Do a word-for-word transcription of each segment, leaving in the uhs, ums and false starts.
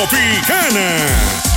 Tropicana.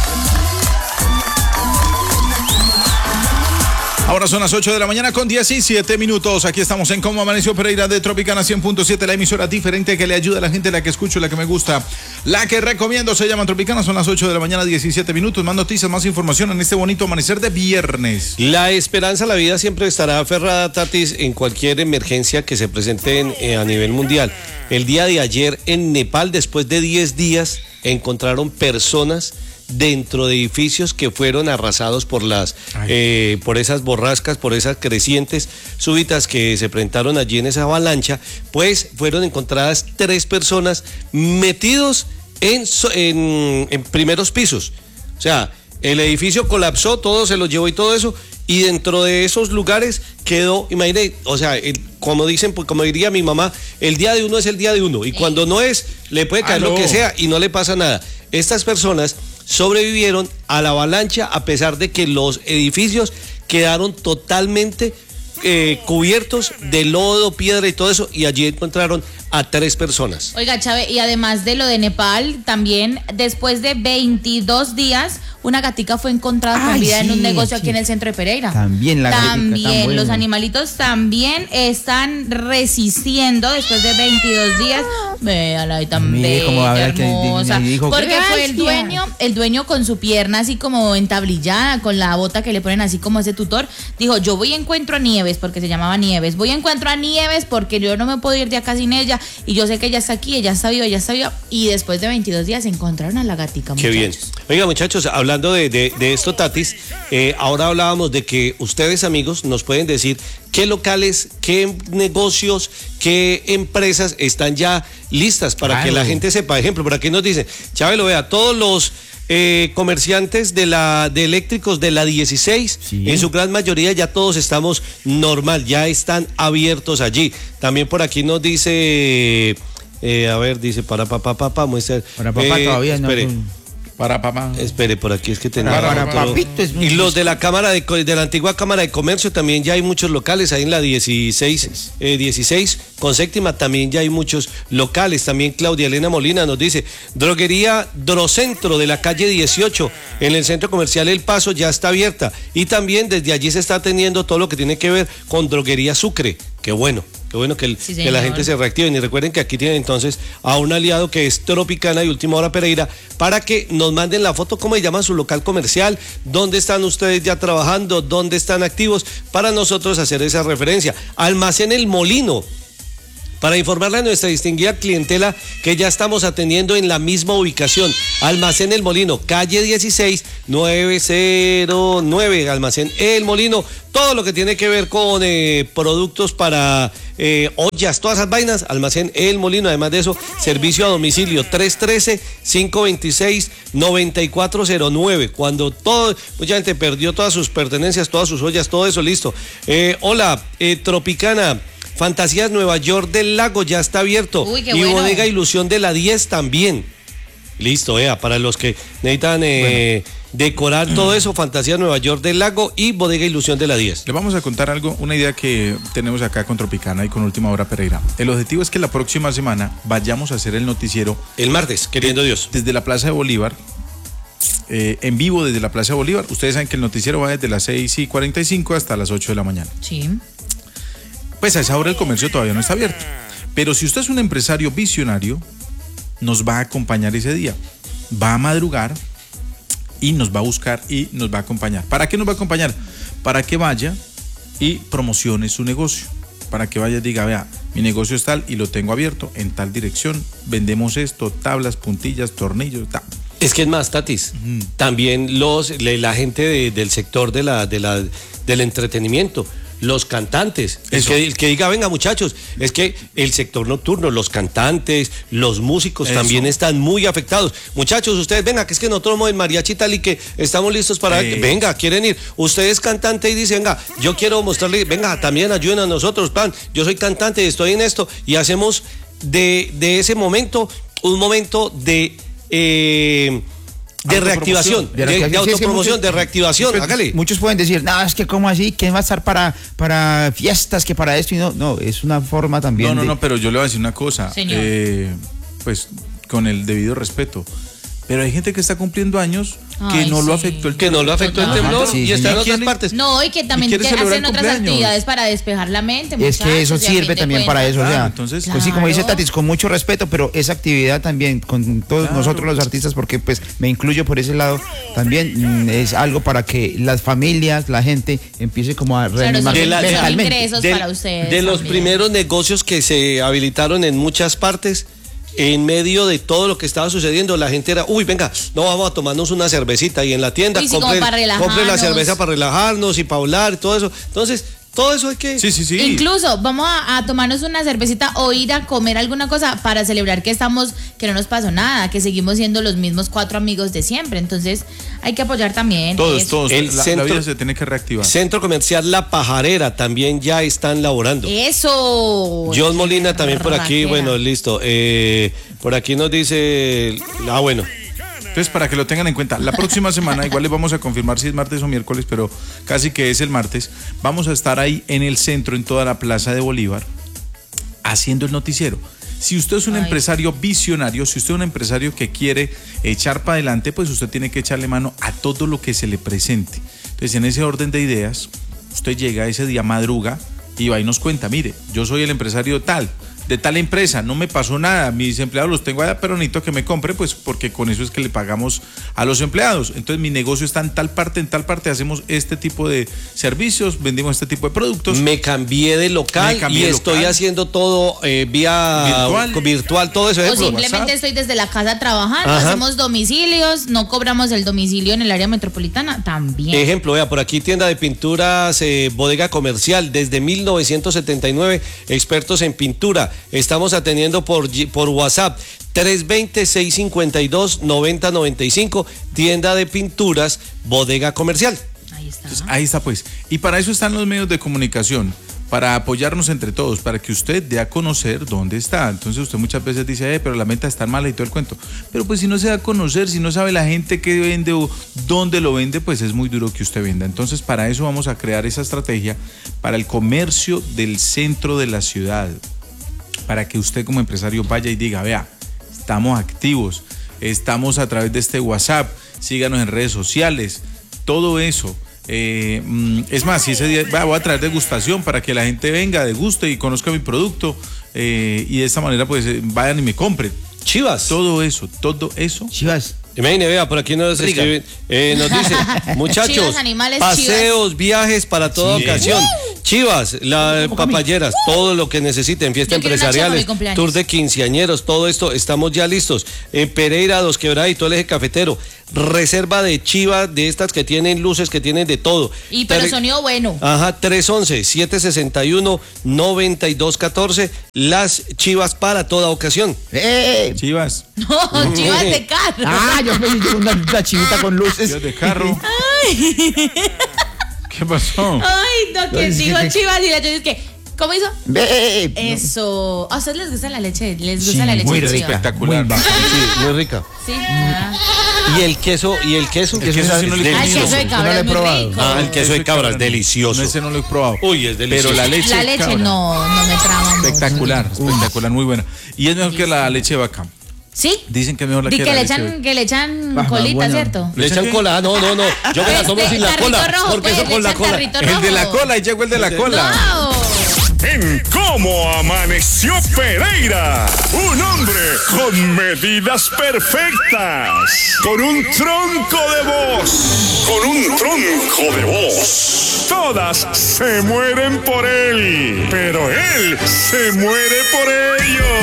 Ahora son las ocho de la mañana con diecisiete minutos. Aquí estamos en Cómo Amaneció Pereira de Tropicana cien punto siete, la emisora diferente que le ayuda a la gente, la que escucho, la que me gusta, la que recomiendo. Se llama Tropicana. Son las ocho de la mañana, diecisiete minutos. Más noticias, más información en este bonito amanecer de viernes. La esperanza, la vida siempre estará aferrada, Tatis, en cualquier emergencia que se presente en, eh, a nivel mundial. El día de ayer en Nepal, después de diez días, encontraron personas dentro de edificios que fueron arrasados por las eh, por esas borrascas, por esas crecientes súbitas que se presentaron allí en esa avalancha. Pues fueron encontradas tres personas metidos en, en, en primeros pisos. O sea, el edificio colapsó, todo se lo llevó y todo eso, y dentro de esos lugares quedó, imagínate, o sea, el, como dicen, pues, como diría mi mamá, el día de uno es el día de uno, y cuando no es, le puede caer lo que sea y no le pasa nada. Estas personas sobrevivieron a la avalancha a pesar de que los edificios quedaron totalmente eh, cubiertos de lodo, piedra y todo eso, y allí encontraron a tres personas. Oiga, Chávez, y además de lo de Nepal, también después de veintidós días, una gatica fue encontrada con vida sí, en un negocio sí. aquí en el centro de Pereira. También la También, gatica, los animalitos también están resistiendo después de veintidós días. Véala, ahí tan bella, hermosa. Que dijo, porque gracias. Fue el dueño, el dueño con su pierna así como entablillada, con la bota que le ponen así como ese tutor, dijo, yo voy y encuentro a Nieves, porque se llamaba Nieves, voy y encuentro a Nieves porque yo no me puedo ir de acá sin ella, y yo sé que ella está aquí, ella está viva, ella está viva, y después de veintidós días encontraron a la gatica, muchachos. Qué bien. Oiga, muchachos, hablando de, de, de esto, Tatis, eh, ahora hablábamos de que ustedes, amigos, nos pueden decir qué locales, qué negocios, qué empresas están ya listas para claro. que la gente sepa. Ejemplo, por aquí nos dicen, Chávez, lo vea, todos los eh, comerciantes de la de eléctricos de la dieciséis, sí. en su gran mayoría ya todos estamos normal, ya están abiertos allí. También por aquí nos dice, eh, a ver, dice, para papá, papá, muestra. Para papá eh, todavía espere. no. Para papá. Espere, por aquí es que tenemos. Para, para papito es y los de la cámara de, de la antigua Cámara de Comercio también ya hay muchos locales, ahí en la dieciséis, eh, dieciséis con séptima también ya hay muchos locales. También Claudia Elena Molina nos dice, droguería Drocentro de la calle dieciocho, en el centro comercial El Paso ya está abierta, y también desde allí se está atendiendo todo lo que tiene que ver con droguería Sucre. Qué bueno. Qué bueno que, el, sí, que la gente se reactive. Y recuerden que aquí tienen entonces a un aliado que es Tropicana y Última Hora Pereira, para que nos manden la foto, cómo se llama su local comercial, dónde están ustedes ya trabajando, dónde están activos, para nosotros hacer esa referencia. Almacén El Molino, para informarle a nuestra distinguida clientela que ya estamos atendiendo en la misma ubicación. Almacén El Molino, calle dieciséis, nueve cero nueve, Almacén El Molino. Todo lo que tiene que ver con eh, productos para eh, ollas, todas esas vainas, Almacén El Molino. Además de eso, servicio a domicilio tres uno tres, cinco dos seis, nueve cuatro cero nueve. Cuando todo, mucha gente perdió todas sus pertenencias, todas sus ollas, todo eso listo. Eh, hola, eh, Tropicana. Fantasías Nueva York del Lago ya está abierto. Uy, qué y bueno. Bodega Ilusión de la diez también. Listo, vea, para los que necesitan eh, bueno. decorar todo eso, Fantasías Nueva York del Lago y Bodega Ilusión de la diez. Le vamos a contar algo, una idea que tenemos acá con Tropicana y con Última Hora Pereira. El objetivo es que la próxima semana vayamos a hacer el noticiero. El martes, queriendo de, Dios. Desde la Plaza de Bolívar. Eh, en vivo desde la Plaza de Bolívar. Ustedes saben que el noticiero va desde las seis y cuarenta y cinco hasta las ocho de la mañana. Sí. Pues a esa hora el comercio todavía no está abierto. Pero si usted es un empresario visionario, nos va a acompañar ese día. Va a madrugar y nos va a buscar y nos va a acompañar. ¿Para qué nos va a acompañar? Para que vaya y promocione su negocio. Para que vaya y diga, vea, mi negocio es tal y lo tengo abierto en tal dirección. Vendemos esto, tablas, puntillas, tornillos, tal. Es que es más, Tatis, uh-huh. también los, la gente de, del sector de la, de la, del entretenimiento, los cantantes, el que, el que diga, venga muchachos, es que el sector nocturno, los cantantes, los músicos Eso. también están muy afectados. Muchachos, ustedes, venga, que es que nosotros somos el mariachi tal y que estamos listos para, eh. venga, quieren ir. Usted es cantante y dice, venga, yo quiero mostrarle, venga, también ayuden a nosotros, pan, yo soy cantante y estoy en esto, y hacemos de, de ese momento un momento de... Eh, de reactivación, de, de, de autopromoción, de reactivación, hágale. Muchos pueden decir, no, es que cómo así, ¿quién va a estar para, para fiestas, que para esto? Y no, no, es una forma también. No, no, de... no, pero yo le voy a decir una cosa, Señor. Eh, pues con el debido respeto. Pero hay gente que está cumpliendo años que Ay, no sí. lo afectó el Que no lo afectó el temblor Sí, y sí, está en sí. otras ¿Quiere- partes. No, y que también quiere que celebrar hacen otras cumpleaños. actividades para despejar la mente. Es que eso muchachos, y a sirve fin de también para eso, o Claro, sea, entonces- pues sí, como dice Claro. Tatis, con mucho respeto, pero esa actividad también, con todos Claro. nosotros los artistas, porque pues me incluyo por ese lado, también mm, es algo para que las familias, la gente empiece como a Claro, reanimar son- De la- de- son mentalmente. ingresos Del- para ustedes. de los también. primeros negocios que se habilitaron en muchas partes, en medio de todo lo que estaba sucediendo, la gente era, uy, venga, no, vamos a tomarnos una cervecita y en la tienda Uy, sí, como compre, para relajarnos. compre la cerveza para relajarnos y para hablar y todo eso. Entonces, todo eso hay que... Sí, sí, sí. Incluso vamos a, a tomarnos una cervecita o ir a comer alguna cosa para celebrar que estamos, que no nos pasó nada, que seguimos siendo los mismos cuatro amigos de siempre. Entonces hay que apoyar también. Todos, eso. todos. El la, la centro- vida se tiene que reactivar. Centro Comercial La Pajarera también ya están laborando. Eso. John Molina también por aquí, Raquera. bueno, listo. Eh, por aquí nos dice, ah, bueno, Entonces, para que lo tengan en cuenta, la próxima semana, igual les vamos a confirmar si es martes o miércoles, pero casi que es el martes, vamos a estar ahí en el centro, en toda la Plaza de Bolívar, haciendo el noticiero. Si usted es un Ay. empresario visionario, si usted es un empresario que quiere echar para adelante, pues usted tiene que echarle mano a todo lo que se le presente. Entonces, en ese orden de ideas, usted llega ese día, madruga, y va y nos cuenta, mire, yo soy el empresario tal, de tal empresa, no me pasó nada, mis empleados los tengo allá, pero necesito que me compre, pues porque con eso es que le pagamos a los empleados. Entonces mi negocio está en tal parte, en tal parte, hacemos este tipo de servicios, vendimos este tipo de productos. me cambié de local Me cambié y de estoy local. haciendo todo eh, vía Virtual. co- virtual, todo eso. O ejemplo. simplemente WhatsApp. estoy desde la casa trabajando, Ajá. hacemos domicilios, no cobramos el domicilio en el área metropolitana, también. Ejemplo, vea, por aquí tienda de pinturas, eh, bodega comercial, desde mil novecientos setenta y nueve, expertos en pintura. Estamos atendiendo por, G- por WhatsApp, tres dos cero, seis cinco dos, nueve cero nueve cinco, tienda de pinturas, bodega comercial. Ahí está. Entonces, ahí está pues. Y para eso están los medios de comunicación, para apoyarnos entre todos, para que usted dé a conocer dónde está. Entonces usted muchas veces dice, eh, pero la venta está mala y todo el cuento. Pero pues si no se da a conocer, si no sabe la gente qué vende o dónde lo vende, pues es muy duro que usted venda. Entonces para eso vamos a crear esa estrategia para el comercio del centro de la ciudad. Para que usted como empresario vaya y diga, vea, estamos activos, estamos a través de este WhatsApp, síganos en redes sociales, todo eso. Eh, mm, es más, si ese día va, voy a traer degustación para que la gente venga, deguste y conozca mi producto eh, y de esta manera pues eh, vayan y me compren. Chivas. Todo eso, todo eso. Chivas. Imagine, vea, por aquí nos Riga. escriben, eh, nos dice, muchachos, Chivas, animales, paseos, viajes para toda Sí. ocasión. Chivas, la papayeras, todo lo que necesiten, fiestas Yo quiero una chiva para empresariales, mi cumpleaños. tour de quinceañeros, todo esto, estamos ya listos. En Pereira, Dos Quebradas y todo el eje cafetero, reserva de chivas, de estas que tienen luces, que tienen de todo. Y pero Tre- sonido bueno. Ajá, tres once, siete sesenta y uno, noventa y dos catorce, las chivas para toda ocasión. ¡Eh! Chivas, No, chivas de carro. Ah, yo me hice una, una chivita con luces. chivas de carro. ¿Qué pasó? Ay, no, que Ay, sí, dijo que- chivas y yo dije que, ¿cómo hizo? ¡Eh! Eso. ¿A ustedes les gusta la leche? ¿Les gusta Sí, la leche muy de chiva? rica. Espectacular. Muy Sí, muy rica. Sí. Ah. Y el queso, y el queso. El queso sí no le he Ay, comido. queso de Yo no cabra lo he es muy probado. rico. Ah, el queso de cabra es delicioso. No, ese no lo he probado. Uy, es delicioso. Pero la leche La de leche cabra, no, no me trama mucho. espectacular, espectacular, muy buena. Y es mejor que la leche de vaca. ¿Sí? Dicen que es mejor la Di que, que la le leche echan, de- que le echan Ajá, colita, bueno. ¿cierto? Le echan cola, ah, no, no, no. Yo me la tomo Este, sin la tarrito cola. rojo, porque pues, eso le con la echan cola. tarrito El de la rojo. cola, y llegó el de la cola. ¡Wow! En Cómo Amaneció Pereira, un hombre con medidas perfectas, con un tronco de voz, con un tronco de voz. Todas se mueren por él, pero él se muere por ellos.